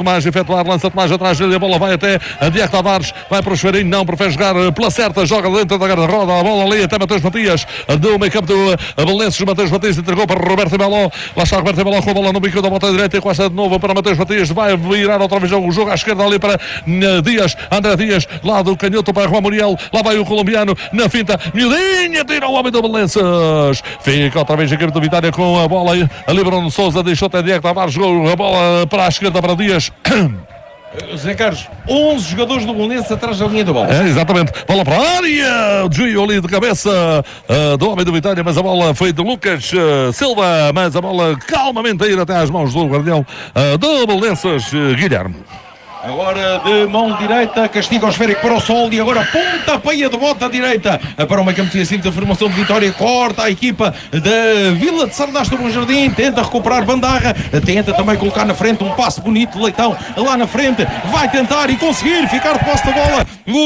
Tomás efetuar, lança Tomás atrás dele, a bola vai até a Diego Tavares, vai para o Chuveirinho, não, prefere jogar pela certa, joga dentro da guarda-roda, a bola ali até Mateus Matias, do meio campo do Belenenses, Mateus Matias entregou para Roberto Melo, lá está Roberto Melo com a bola no bico da bota direita, e costa de novo para Mateus Matias, vai virar outra vez o jogo à esquerda ali para Dias, André Dias, lá do canhoto para Juan Muriel, lá vai o colombiano, na finta, miudinha, tira o homem do Belenenses, fica outra vez a equipe do Vitória com a bola ali Bruno Sousa, deixou até Diego Tavares, jogou a bola para a esquerda para Dias. Zé Carlos, 11 jogadores do Belenenses atrás da linha da bola. Exatamente, bola para a área, Gio ali de cabeça do homem do Vitória, mas a bola foi de Lucas Silva, mas a bola calmamente a ir até às mãos do guardião do Belenenses, Guilherme. Agora de mão direita, castiga o esférico para o Sol e agora pontapé de bota direita para o meio campo defensivo da formação de Vitória, corta a equipa da Vila de Sardaste do Bom Jardim, tenta recuperar Bandarra, tenta também colocar na frente um passe bonito de Leitão, lá na frente, vai tentar e conseguir ficar de posse da bola,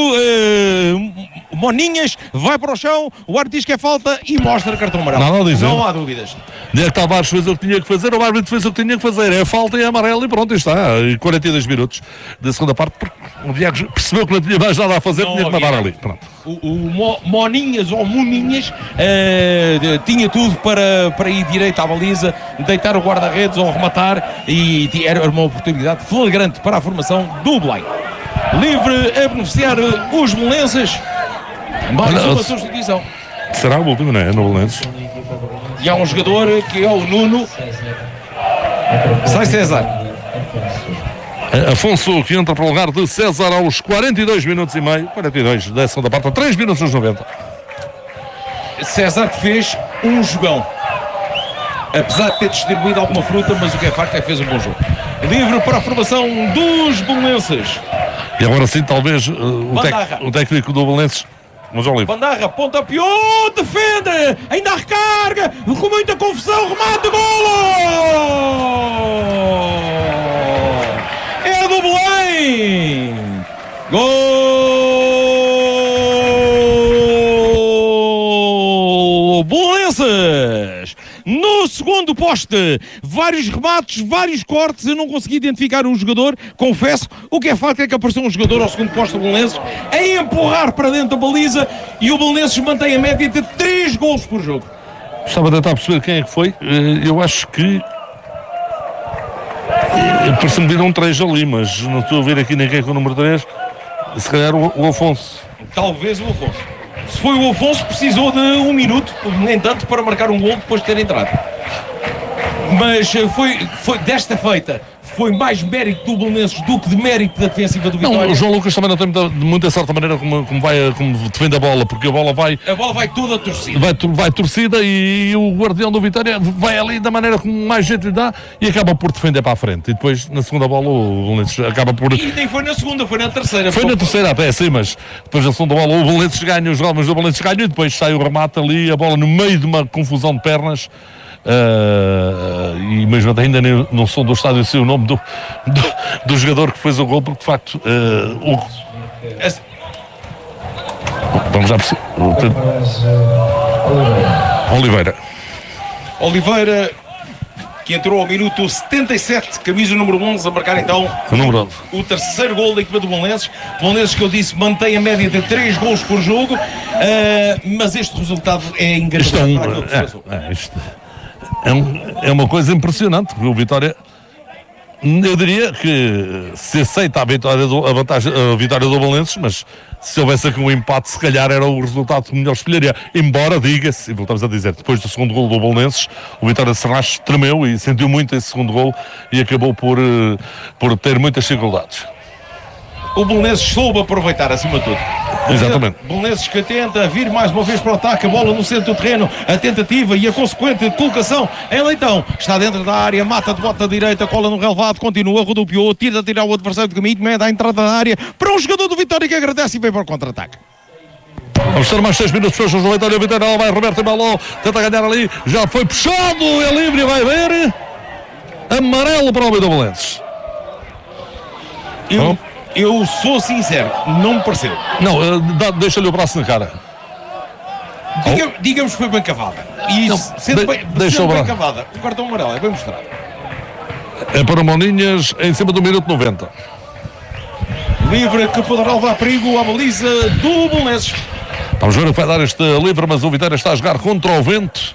Moninhas vai para o chão, o árbitro diz que é falta e mostra cartão amarelo. Não há dúvidas. Diego Tavares fez o que tinha que fazer, o árbitro fez o que tinha que fazer, é falta e é amarelo e pronto, está, 42 minutos da segunda parte, porque o Diego percebeu que não tinha mais nada a fazer, tinha que mandar ali. Pronto. O Moninhas ou Moninhas tinha tudo para ir direito à baliza, deitar o guarda-redes ou rematar, e era uma oportunidade flagrante para a formação do Belém. Livre a beneficiar os belenenses. Mais uma substituição. Será o último, não é? No Belenenses. E há um jogador que é o Nuno. Sai César. Afonso, que entra para o lugar de César aos 42 minutos e meio. 42 da segunda parte, 3 minutos nos 90. César que fez um jogão. Apesar de ter distribuído alguma fruta, mas o que é facto é que fez um bom jogo. Livre para a formação dos belenenses. E agora sim, talvez o técnico do Belenenses. Bandarra, pontapeou, defende, ainda a recarga, com muita confusão, remate, golo! É do Belém! Gol! Belenenses! No segundo poste, vários remates, vários cortes, eu não consegui identificar um jogador, confesso, o que é facto é que apareceu um jogador ao segundo poste do Belenenses a empurrar para dentro da baliza e o Belenenses mantém a média de 3 golos por jogo. Estava a tentar perceber quem é que foi, eu acho que parece-me vir um 3 ali, mas não estou a ver aqui ninguém com o número 3, se calhar o Afonso. Talvez o Afonso. Se foi o Afonso, precisou de 1 minuto, nem tanto, para marcar um gol depois de ter entrado. Mas foi desta feita, foi mais mérito do Belenenses do que de mérito da defensiva do Vitória. Não, o João Lucas também não tem muita certa maneira como defende a bola, porque a bola vai toda torcida. Vai torcida e o guardião do Vitória vai ali da maneira como mais jeito lhe dá e acaba por defender para a frente. E depois, na segunda bola, o Belenenses acaba por... E nem foi na segunda, foi na terceira. Foi na terceira até, sim, mas depois na segunda bola o Belenenses ganha, os jovens do Belenenses ganham e depois sai o remate ali, a bola no meio de uma confusão de pernas. E mesmo ainda não sou do estádio, sei o nome do jogador que fez o gol, porque de facto vamos já perceber. Oliveira, que entrou ao minuto 77, camisa número 11, a marcar então o terceiro gol da equipa do Belenenses. Belenenses, que eu disse, mantém a média de 3 gols por jogo, mas este resultado é engraçado. É uma coisa impressionante, porque o Vitória, eu diria que se aceita a vitória do Belenenses, mas se houvesse aqui um empate, se calhar era o resultado que melhor escolheria. Embora, diga-se, e voltamos a dizer, depois do segundo gol do Belenenses, o Vitória de Serrache tremeu e sentiu muito esse segundo gol e acabou por ter muitas dificuldades. O Belenenses soube aproveitar acima de tudo. Exatamente. Belenenses que tenta vir mais uma vez para o ataque, a bola no centro do terreno, a tentativa e a consequente colocação em Leitão. Está dentro da área, mata de bota direita, cola no relevado, continua, rodopiou, tira o adversário de caminho, mede à entrada da área para um jogador do Vitória que agradece e vem para o contra-ataque. Vamos ter mais 6 minutos para o Vitória. O Vitória vai, Roberto Melo tenta ganhar ali, já foi puxado, é livre e vai ver. Amarelo para o homem do Belenenses. Eu sou sincero, não me pareceu. Não, deixa-lhe o braço na cara. Digamos que foi bem cavada. E não, sendo bem cavada, o cartão amarelo é bem mostrado. É para o Moninhas em cima do minuto 90. Livre que poderá levar perigo à baliza do Belenenses. Vamos ver o que vai dar este livre, mas o Vitória está a jogar contra o vento.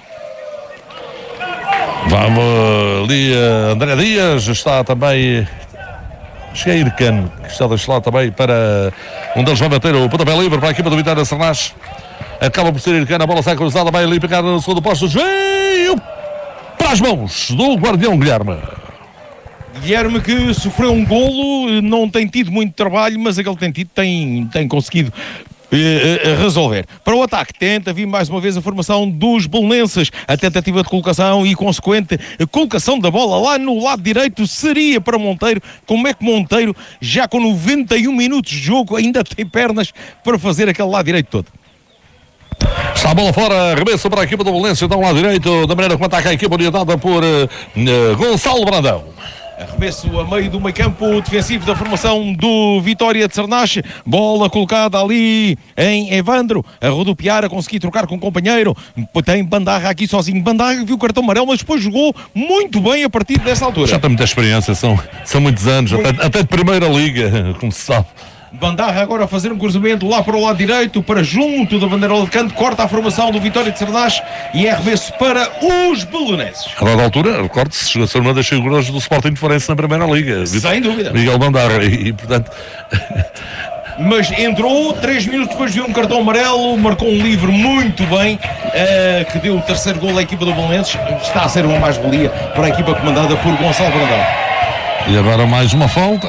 Vamos ali, André Dias está também. Chega a Ircano, que está deste lado também para um deles vai bater o pontapé livre para a equipa do Vitória Sernás. Acaba por ser Ircano, a bola sai cruzada, vai ali pegar no segundo posto. Veio para as mãos do guardião Guilherme. Guilherme que sofreu um golo, não tem tido muito trabalho, mas aquele tem tido, tem conseguido resolver. Para o ataque, tenta vir mais uma vez a formação dos belenenses. A tentativa de colocação e consequente colocação da bola lá no lado direito seria para Monteiro. Como é que Monteiro, já com 91 minutos de jogo, ainda tem pernas para fazer aquele lado direito todo? Está a bola fora, arremesso para a equipa do Belenenses, então lado direito, da maneira como ataca a equipa orientada por Gonçalo Brandão. Arremesso a meio do meio campo defensivo da formação do Vitória de Sernás. Bola colocada ali em Evandro, a rodopiar, a conseguir trocar com o companheiro. Tem Bandarra aqui sozinho. Bandarra viu o cartão amarelo, mas depois jogou muito bem a partir dessa altura. Já tem muita experiência, são muitos anos, até de primeira liga, como se sabe. Bandarra agora a fazer um cruzamento lá para o lado direito, para junto da bandeirola de canto, corta a formação do Vitória de Sernás e é arremesso para os belenenses. A dada altura, recorde-se, chegou a ser uma das figuras do Sporting de Farense na primeira liga. Sem dúvida. Miguel Bandarra, e portanto... Mas entrou, 3 minutos depois viu um cartão amarelo, marcou um livre muito bem, que deu o terceiro gol à equipa do Belenenses. Está a ser uma mais-valia para a equipa comandada por Gonçalo Brandão. E agora mais uma falta.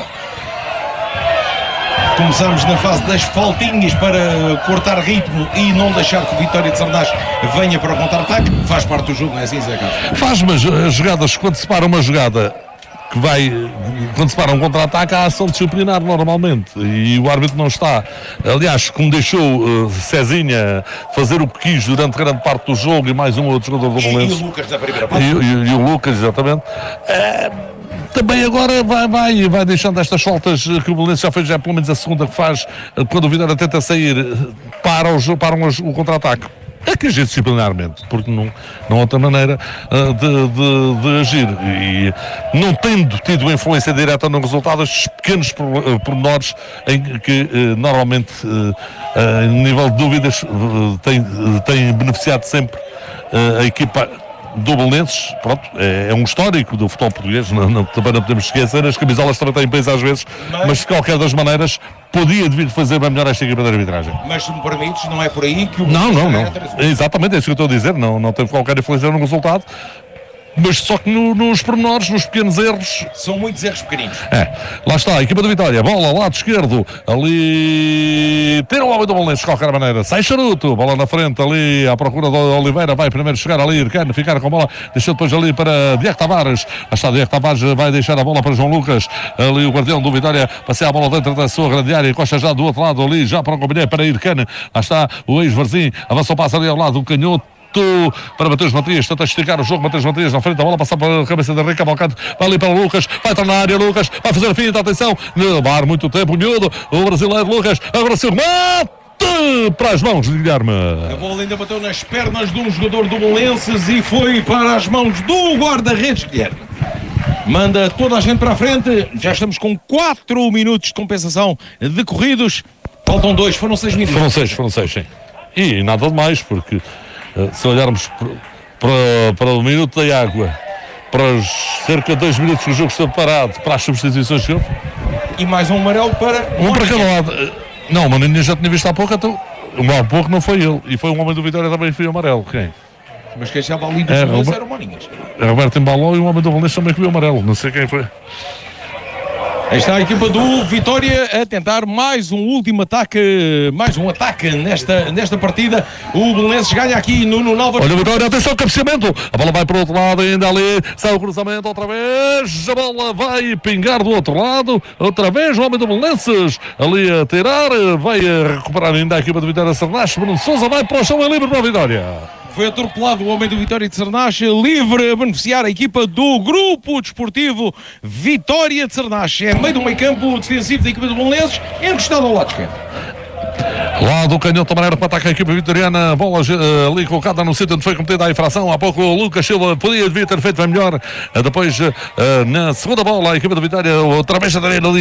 Começamos na fase das faltinhas para cortar ritmo e não deixar que o Vitória de Sernás venha para o contra-ataque. Faz parte do jogo, não é assim, Zé Carlos? Faz, mas as jogadas, quando se para uma jogada que vai, quando se para um contra-ataque, há ação disciplinar normalmente e o árbitro não está. Aliás, como deixou Cezinha fazer o que quis durante grande parte do jogo e mais um outro jogador do Belenenses. E o Lucas da primeira parte. E o Lucas, exatamente. Também agora vai deixando estas faltas que o Belenenses já fez, já pelo menos a segunda que faz, quando o Vitória tenta sair, param o contra-ataque. É que agir disciplinarmente, porque não há outra maneira de agir. E não tendo tido influência direta no resultado, estes pequenos pormenores em que normalmente, em nível de dúvidas, tem beneficiado sempre a equipa do Belenenses. Pronto, é um histórico do futebol português, também não podemos esquecer. As camisolas também têm peso às vezes, mas de qualquer das maneiras podia vir fazer bem melhor esta equipa de arbitragem. Mas se me permites, não é por aí que o... Não. Exatamente, é isso que eu estou a dizer. Não teve qualquer influência no resultado. Mas só que nos pormenores, nos pequenos erros. São muitos erros pequeninos. Lá está, a equipa do Vitória, bola, lado esquerdo, ali, tira o homem do Belenenses de qualquer maneira, sai charuto, bola na frente, ali, à procura do Oliveira, vai primeiro chegar ali, Ircano, ficar com a bola, deixou depois ali para Diego Tavares, lá está, Diego Tavares vai deixar a bola para João Lucas, ali o guardião do Vitória, passeia a bola dentro da sua grande área, encosta já do outro lado ali, já para o companheiro, para Ircano, lá está o ex-Varzim, avançou, passa ali ao lado do canhoto, para Mateus Matias, tenta esticar o jogo, Mateus Matias na frente da bola, passar para a cabeça de Henrique Cavalcante, vai ali para o Lucas, vai entrar na área, Lucas, vai fazer a finta, atenção, levar muito tempo, o miúdo, o brasileiro Lucas, agora se remate para as mãos de Guilherme. A bola ainda bateu nas pernas de um jogador do Belenenses e foi para as mãos do guarda-redes Guilherme. Manda toda a gente para a frente, já estamos com 4 minutos de compensação decorridos, faltam 2, foram 6 minutos. Foram seis, sim. E nada de mais, porque se olharmos para o minuto da água, para os cerca de 2 minutos que o jogo esteve parado, para as substituições que houve. E mais um amarelo para... Um para cada lado. Não, o Maninha já tinha visto há pouco, então... Há pouco não foi ele. E foi um homem do Vitória também foi amarelo. Quem? Mas quem estava ali do Belenenses era o Moninhas. Roberto Embaló e um homem do Belenenses também que viu amarelo. Não sei quem foi. Aí está a equipa do Vitória a tentar mais um último ataque, mais um ataque nesta partida. O Belenenses ganha aqui no Nova. Olha o Vitória, atenção, cabeceamento. A bola vai para o outro lado, ainda ali, sai o cruzamento outra vez. A bola vai pingar do outro lado. Outra vez o homem do Belenenses ali a tirar. Vai a recuperar ainda a equipa do Vitória Sernás. Bruno Sousa vai para o chão, é livre para a Vitória. Foi atropelado o homem do Vitória de Sernás, livre a beneficiar a equipa do Grupo Desportivo Vitória de Sernás. É meio do meio campo defensivo da equipa do Belenenses, encostado ao lado esquerdo. Lá do canhoto amarelo para atacar a equipa vitoriana, bola ali colocada no sítio onde foi cometida a infração. Há pouco o Lucas Silva devia ter feito bem melhor. Depois, na segunda bola, a equipa da Vitória, outra vez a ali